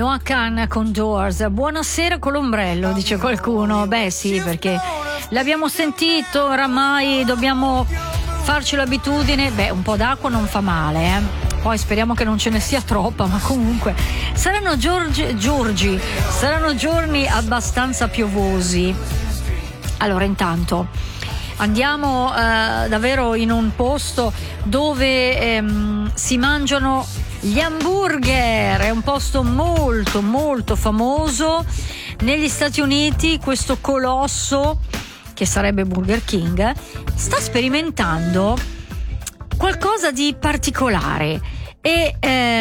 Noah Khan con Doors. Buonasera con l'ombrello, dice qualcuno. Beh sì, perché l'abbiamo sentito, oramai dobbiamo farci l'abitudine. Beh, un po' d'acqua non fa male, Poi speriamo che non ce ne sia troppa, ma comunque saranno saranno giorni abbastanza piovosi. Allora, intanto andiamo davvero in un posto dove si mangiano gli hamburger. È un posto molto molto famoso negli Stati Uniti. Questo colosso, che sarebbe Burger King, sta sperimentando qualcosa di particolare e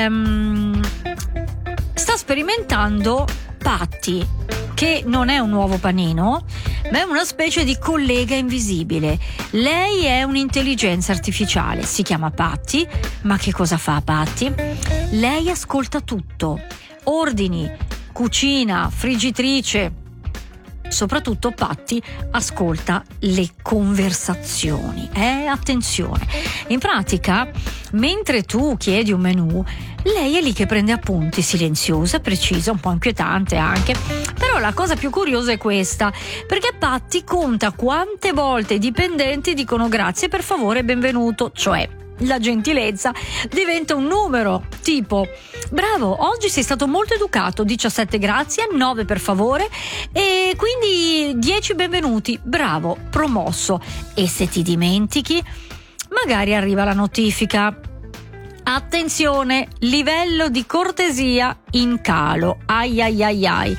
sta sperimentando Patty, che non è un nuovo panino, ma è una specie di collega invisibile. Lei è un'intelligenza artificiale, si chiama Patty. Ma che cosa fa Patty? Lei ascolta tutto: ordini, cucina, friggitrice. Soprattutto Patty ascolta le conversazioni. Attenzione. In pratica, mentre tu chiedi un menù, lei è lì che prende appunti, silenziosa, precisa, un po' inquietante anche. Però la cosa più curiosa è questa, perché Patty conta quante volte i dipendenti dicono grazie, per favore, benvenuto, cioè la gentilezza diventa un numero, tipo: bravo, oggi sei stato molto educato, 17 grazie, 9 per favore, e quindi 10 benvenuti, bravo, promosso. E se ti dimentichi, magari arriva la notifica: attenzione, livello di cortesia in calo. Ai ai ai ai.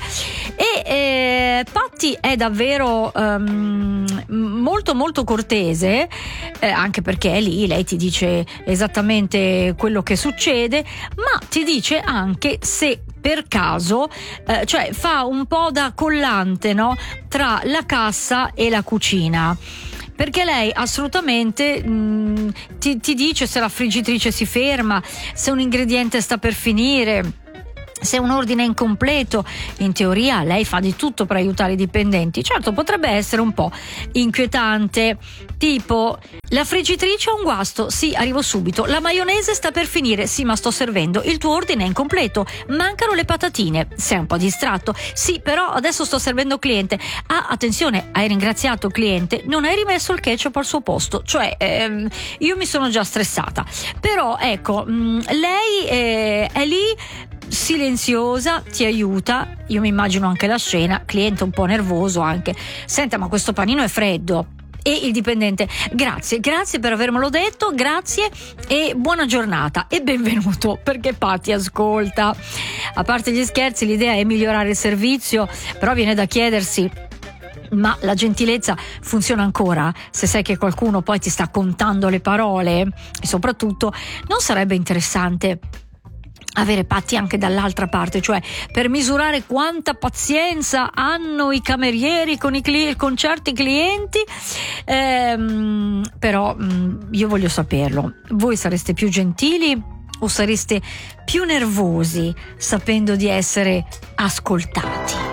E Patty è davvero molto molto cortese, anche perché lì lei ti dice esattamente quello che succede, ma ti dice anche se per caso, cioè fa un po' da collante, no, tra la cassa e la cucina. Perché lei assolutamente ti dice se la friggitrice si ferma, se un ingrediente sta per finire, se un ordine è incompleto. In teoria lei fa di tutto per aiutare i dipendenti. Certo, potrebbe essere un po' inquietante, tipo: la friggitrice ha un guasto, sì, arrivo subito. La maionese sta per finire, sì, ma sto servendo. Il tuo ordine è incompleto, mancano le patatine. Sei un po' distratto, sì, però adesso sto servendo cliente. Ah, attenzione, hai ringraziato il cliente, non hai rimesso il ketchup al suo posto. Cioè, io mi sono già stressata. Però ecco, lei è lì silenziosa, ti aiuta. Io mi immagino anche la scena, cliente un po' nervoso anche: senta, ma questo panino è freddo. E il dipendente: grazie per avermelo detto, grazie e buona giornata e benvenuto, perché Patty ascolta. A parte gli scherzi, l'idea è migliorare il servizio, però viene da chiedersi: ma la gentilezza funziona ancora se sai che qualcuno poi ti sta contando le parole? E soprattutto, non sarebbe interessante avere Patty anche dall'altra parte, cioè per misurare quanta pazienza hanno i camerieri con certi clienti? Però io voglio saperlo. Voi sareste più gentili o sareste più nervosi sapendo di essere ascoltati?